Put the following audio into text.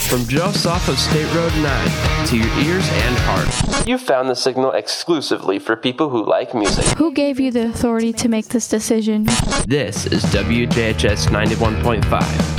From just off of State Road 9 to your ears and heart. You found the signal exclusively for people who like music. Who gave you the authority to make this decision? This is WJHS 91.5.